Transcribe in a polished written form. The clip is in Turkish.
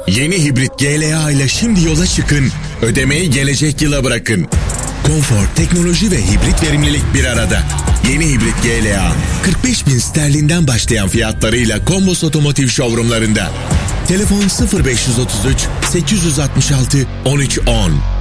Yeni hibrit GLA ile şimdi yola çıkın, ödemeyi gelecek yıla bırakın. Konfor, teknoloji ve hibrit verimlilik bir arada. Yeni hibrit GLA, 45.000 sterlinden başlayan fiyatlarıyla Kombos Otomotiv showroomlarında. Telefon 0533 866 1310.